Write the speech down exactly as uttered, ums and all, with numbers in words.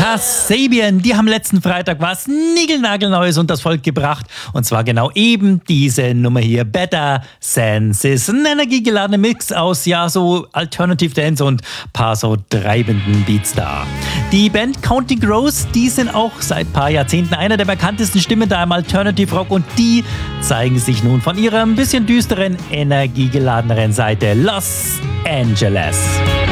Kasabian, die haben letzten Freitag was Nigelnagelneues unter das Volk gebracht. Und zwar genau eben diese Nummer hier, Better Senses. Ein energiegeladener Mix aus, ja, so Alternative Dance und paar so treibenden Beats da. Die Band Counting Crows, die sind auch seit ein paar Jahrzehnten einer der bekanntesten Stimmen da im Alternative Rock und die zeigen sich nun von ihrer ein bisschen düsteren, energiegeladeneren Seite. Los Angeles.